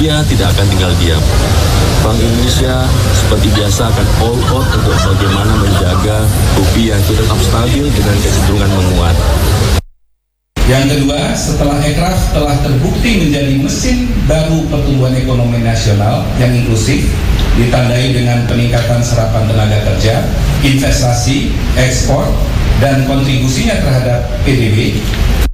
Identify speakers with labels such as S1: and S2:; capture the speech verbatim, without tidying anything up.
S1: Rupiah tidak akan tinggal diam. Bank Indonesia seperti biasa akan all out untuk bagaimana menjaga rupiah itu tetap stabil dengan kecenderungan menguat.
S2: Yang kedua, setelah Ekraf telah terbukti menjadi mesin baru pertumbuhan ekonomi nasional yang inklusif, ditandai dengan peningkatan serapan tenaga kerja, investasi, ekspor, dan kontribusinya terhadap P D B,